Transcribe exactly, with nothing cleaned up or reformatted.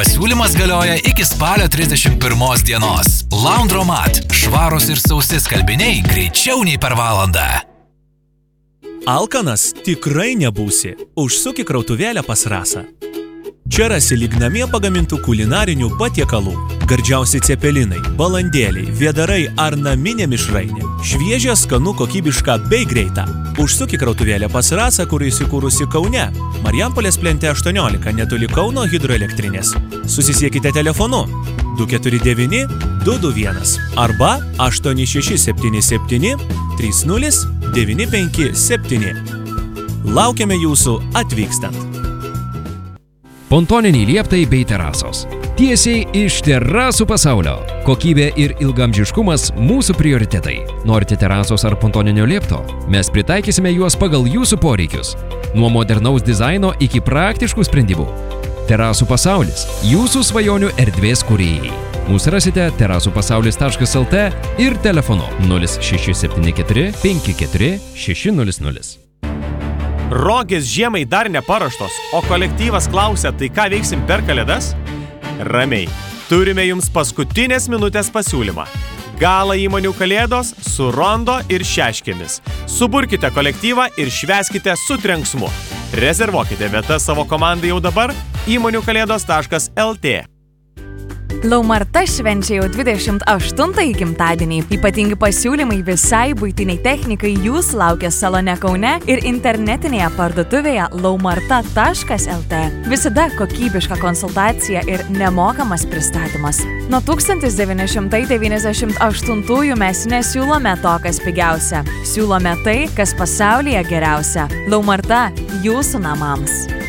Pasiūlymas galioja iki spalio trisdešimt pirmos dienos. Laundromat. Švarus ir sausi skalbiniai greičiau nei per valandą. Alkanas tikrai nebūsi. Užsuk į krautuvėlę pas Rasą. Čia rasi lyg namie pagamintų kulinarinių patiekalų. Gardžiausi cepelinai, balandėliai, vėdarai ar naminė mišrainė. Šviežia, skanu, kokybiška bei greita. Užsuk į krautuvėlę pas Rasą, kur įsikūrusi Kaune. Marijampolės plente aštuoniolika, netoli Kauno hidroelektrinės. Susisiekite telefonu du keturi devyni du du vienas arba aštuoni šeši septyni septyni trys nulis devyni penki septyni. Laukiame jūsų atvykstant. Pontoniniai lieptai bei terasos. Tiesiai iš terasų pasaulio. Kokybė ir ilgamžiškumas mūsų prioritetai. Norite terasos ar pontoninio liepto? Mes pritaikysime juos pagal jūsų poreikius. Nuo modernaus dizaino iki praktiškų sprendimų. Terasų pasaulis. Jūsų svajonių erdvės kūrėjai. Mūsų rasite terasų pasaulis taškas el te ir telefonu nulis šeši septyni keturi penki keturi šeši nulis nulis. Rogės žiemai dar neparuoštos, o kolektyvas klausia, tai ką veiksim per kalėdas? Ramiai. Turime jums paskutinės minutės pasiūlymą. Gala įmonių kalėdos su rondo ir šeškėmis. Suburkite kolektyvą ir švęskite su trenksmu. Rezervuokite vietas savo komandai jau dabar įmonių kalėdos taškas el te. Laumarta švenčia jau dvidešimt aštuntąjį gimtadienį. Ypatingi pasiūlymai visai buitiniai technikai jūs laukia salone Kaune ir internetinėje parduotuvėje laumarta taškas el te. Visada kokybiška konsultacija ir nemokamas pristatymas. Nuo tūkstantis devyni šimtai devyniasdešimt aštuntųjų mes nesiūlome to, kas pigiausia. Siūlome tai, kas pasaulyje geriausia. Laumarta jūsų namams.